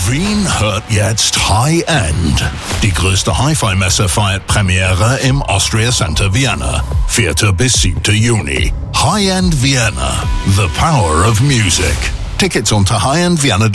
Wien hört jetzt High End. Die größte Hi-Fi-Messe feiert Premiere im Austria Center Vienna. 4. bis 7. Juni. High End Vienna. The power of music. Tickets unter highendvienna.com.